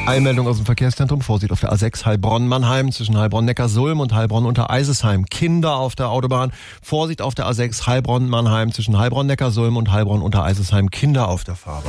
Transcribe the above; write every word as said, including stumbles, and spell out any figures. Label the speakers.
Speaker 1: Eilmeldung aus dem Verkehrszentrum. Vorsicht auf der A sechs Heilbronn-Mannheim zwischen Heilbronn-Neckarsulm und Heilbronn-Untereisesheim. Kinder auf der Autobahn. Vorsicht auf der A sechs Heilbronn-Mannheim zwischen Heilbronn-Neckarsulm und Heilbronn-Untereisesheim. Kinder auf der Fahrbahn.